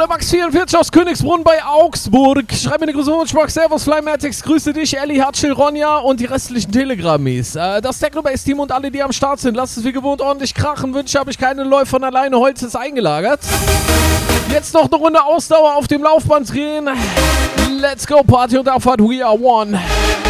der Max44 aus Königsbrunn bei Augsburg. Schreib mir eine Grüße und Schmack. Servus, Flymatics. Grüße dich, Elli, Hatschel, Ronja und die restlichen Telegrammis. Das Technobase-Team und alle, die am Start sind. Lasst es wie gewohnt ordentlich krachen. Wünsche habe ich keine Läufe von alleine. Holz ist eingelagert. Jetzt noch eine Runde Ausdauer auf dem Laufband drehen. Let's go, Party und Abfahrt. We are one.